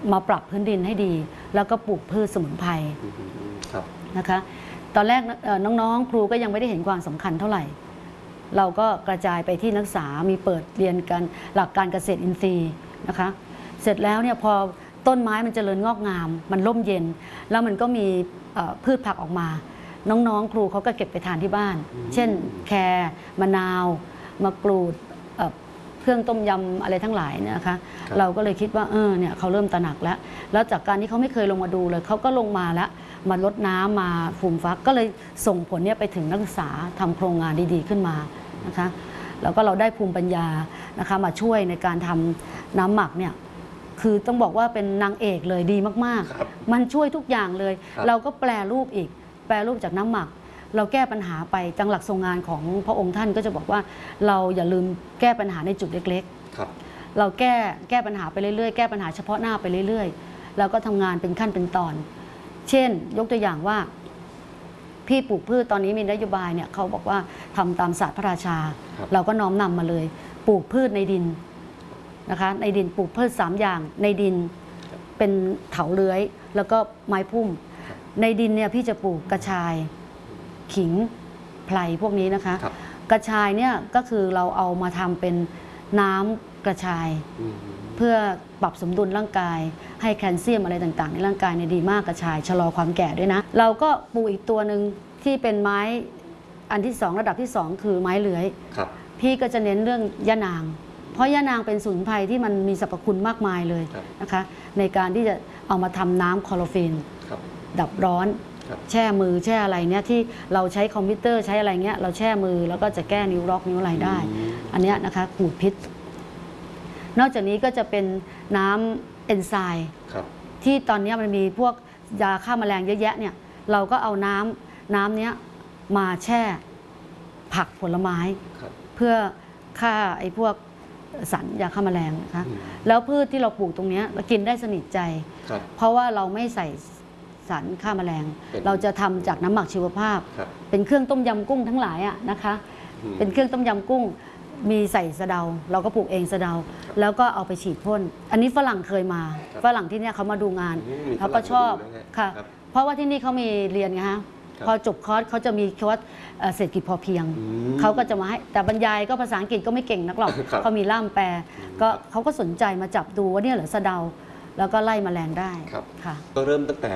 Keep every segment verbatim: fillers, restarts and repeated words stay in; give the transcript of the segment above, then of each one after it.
มาปรับพื้นดินให้ดีแล้วก็ปลูกพืชสมุนไพรนะคะตอนแรกน้องๆครูก็ยังไม่ได้เห็นความสำคัญเท่าไหร่เราก็กระจายไปที่นักศึกษามีเปิดเรียนกันหลักการเกษตรอินทรีย์นะคะเสร็จแล้วเนี่ยพอต้นไม้มันเจริญงอกงามมันร่มเย็นแล้วมันก็มีพืชผักออกมาน้องๆครูเขาก็เก็บไปทานที่บ้านเช่นแครมะนาวมะกรูดเครื่องต้มยำอะไรทั้งหลายเนี่ยนะคะเราก็เลยคิดว่าเออเนี่ยเขาเริ่มตระหนักแล้วแล้วจากการที่เขาไม่เคยลงมาดูเลยเขาก็ลงมาแล้วมาลดน้ำมาฟูมฟักก็เลยส่งผลเนี่ยไปถึงนักศึกษาทำโครงงานดีๆขึ้นมานะคะแล้วก็เราได้ภูมิปัญญานะคะมาช่วยในการทำน้ำหมักเนี่ยคือต้องบอกว่าเป็นนางเอกเลยดีมากๆมันช่วยทุกอย่างเลยเราก็แปลรูปอีกแปลรูปจากน้ำหมักเราแก้ปัญหาไปจังหลักทรงงานของพระองค์ท่านก็จะบอกว่าเราอย่าลืมแก้ปัญหาในจุดเล็กๆเราแก้แก้ปัญหาไปเรื่อยๆแก้ปัญหาเฉพาะหน้าไปเรื่อยๆแล้วก็ทำงานเป็นขั้นเป็นตอนเช่นยกตัวอย่างว่าพี่ปลูกพืชตอนนี้มีนโยบายเนี่ยเขาบอกว่าทำตามศาสตร์พระราชาเราก็น้อมนำมาเลยปลูกพืชในดินนะคะในดินปลูกพืชสามอย่างในดินเป็นเถาเลื้อยแล้วก็ไม้พุ่มในดินเนี่ยพี่จะปลูกกระชายขิงไพรพวกนี้นะคะกระชายเนี่ยก็คือเราเอามาทำเป็นน้ำกระชายเพื่อปรับสมดุลร่างกายให้แคลเซียมอะไรต่างๆในร่างกายเนี่ยดีมากกระชายชะลอความแก่ด้วยนะเราก็ปลูกอีกตัวหนึ่งที่เป็นไม้อันที่สองระดับที่สองคือไม้เลื้อยพี่ก็จะเน้นเรื่องยะนางเพราะยะนางเป็นสมุนไพรที่มันมีสรรพคุณมากมายเลยนะคะในการที่จะเอามาทำน้ำคลอโรฟิลดับร้อนแช่มือแช่อะไรเนี่ยที่เราใช้คอมพิวเตอร์ใช้อะไรเงี้ยเราแช่มือแล้วก็จะแก้นิ้วล็อกนิ้วอะไรได้อันนี้นะคะขูดพิษนอกจากนี้ก็จะเป็นน้ำเอนไซม์ที่ตอนนี้มันมีพวกยาฆ่าแมลงเยอะแยะเนี่ยเราก็เอาน้ำน้ำเนี้ยมาแช่ผักผลไม้เพื่อฆ่าไอ้พวกสารยาฆ่าแมลงนะคะแล้วพืชที่เราปลูกตรงนี้เรากินได้สนิทใจเพราะว่าเราไม่ใส่สารฆ่าแมลงเราจะทำจากน้ำหมักชีวภาพเป็นเครื่องต้มยำกุ้งทั้งหลายอ่ะนะคะเป็นเครื่องต้มยำกุ้งมีใส่สะเดาเราก็ปลูกเองสะเดาแล้วก็เอาไปฉีดพ่นอันนี้ฝรั่งเคยมาฝรั่งที่เนี่ยเขามาดูงานเขาก็ชอบค่ะเพราะว่าที่นี่เขามีเรียนไงฮะพอจบคอร์สเขาจะมีคอร์สเศรษฐกิจพอเพียงเขาก็จะมาให้แต่บรรยายก็ภาษาอังกฤษก็ไม่เก่งนักหรอกเขามีล่ามแปลก็เขาก็สนใจมาจับดูว่าเนี่ยเหรอสะเดาแล้วก็ไล่แมลงได้ค่ะก็เริ่มตั้งแต่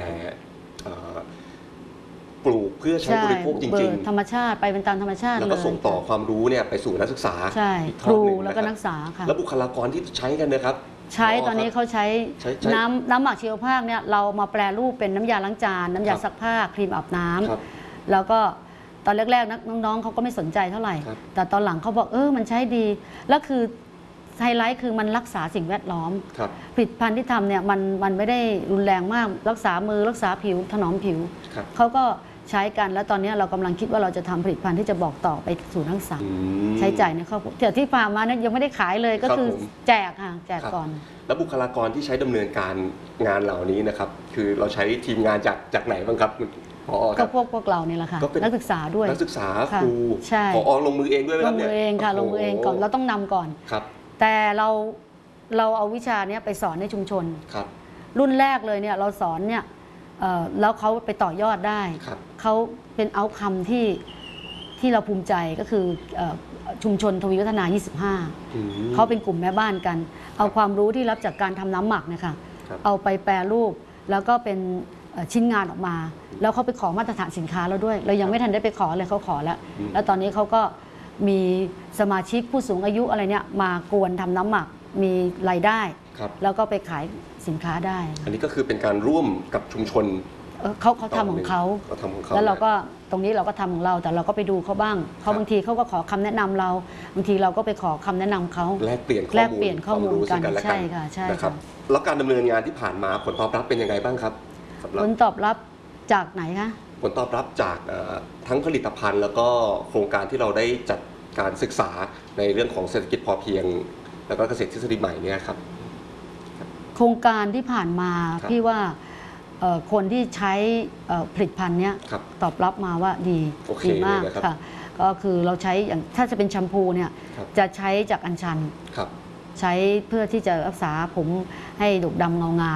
ปลูกเพื่อใช้บริโภคจริงๆธรรมชาติไปเป็นตามธรรมชาติแล้วก็ส่งต่อความรู้เนี่ยไปสู่นักศึกษาใช่ครูแล้วก็นักศึกษาค่ะแล้วบุคลากรที่ใช้กันนะครับใช้ตอนนี้เขาใช้น้ำน้ำหมักชีวภาพเนี่ยเรามาแปรรูปเป็นน้ำยาล้างจานน้ำยาซักผ้าครีมอาบน้ำแล้วก็ตอนแรกๆน้องๆเขาก็ไม่สนใจเท่าไหร่แต่ตอนหลังเขาบอกเออมันใช้ดีแล้วคือไฮไลท์คือมันรักษาสิ่งแวดล้อมผลิตภัณฑ์ที่ทำเนี่ยมันมันไม่ได้รุนแรงมากรักษามือรักษาผิวถนอมผิวเขาก็ใช้กันแล้วตอนนี้เรากำลังคิดว่าเราจะทำผลิตภัณฑ์ที่จะบอกต่อไปสู่นักศึกษาใช้จ่ายในครอบครัวแต่ที่ผ่านมาเนี่ยยังไม่ได้ขายเลยก็คือแจกค่ะแจกก่อนแล้วบุคลากรที่ใช้ดำเนินการงานเหล่านี้นะครับคือเราใช้ทีมงานจากจากไหนบ้างครับก็พวกพวกเราเนี่ยแหละค่ะนักศึกษาด้วยนักศึกษาครูผอลงมือเองด้วยไหมครับลงมือเองค่ะลงมือเองก่อนเราต้องนำก่อนแต่เราเราเอาวิชานี้ไปสอนในชุมชนรุ่นแรกเลยเนี่ยเราสอนเนี่ยแล้วเขาไปต่อยอดได้เขาเป็นเอาท์คัมที่ที่เราภูมิใจก็คือชุมชนทวีวัฒนายี่สิบห้าเขาเป็นกลุ่มแม่บ้านกันเอาความรู้ที่รับจากการทำน้ำหมักเนี่ยค่ะเอาไปแปรรูปแล้วก็เป็นชิ้นงานออกมาแล้วเขาไปขอมาตรฐานสินค้าแล้วด้วยเรายังไม่ทันได้ไปขอเลยเขาขอแล้วแล้วตอนนี้เขาก็มีสมาชิกผู้สูงอายุอะไรเนี่ยมากวนทำน้ำหมักมีรายได้แล้วก็ไปขายสินค้าได้อันนี้ก็คือเป็นการร่วมกับชุมชนเขาเขาทำของเขาแล้วเราก็ตรงนี้เราก็ทำของเราแต่เราก็ไปดูเขาบ้างเขาบางทีเขาก็ขอคำแนะนำเราบางทีเราก็ไปขอคำแนะนำเขาแลกเปลี่ยนแลกเปลี่ยนข้อมูลกันใช่ค่ะใช่ครับแล้วการดำเนินงานที่ผ่านมาผลตอบรับเป็นยังไงบ้างครับผลตอบรับจากไหนคะผลตอบรับจากทั้งผลิตภัณฑ์แล้วก็โครงการที่เราได้จัดการศึกษาในเรื่องของเศรษฐกิจพอเพียงแล้วก็เกษตรทฤษฎีใหม่เนี่ยครับโครงการที่ผ่านมาพี่ว่าคนที่ใช้ผลิตภัณฑ์เนี้ยตอบรับมาว่าดีดีมากค่ะก็คือเราใช้อย่างถ้าจะเป็นแชมพูเนี่ยจะใช้จากอัญชันใช้เพื่อที่จะรักษาผมให้ดกดำเงางาม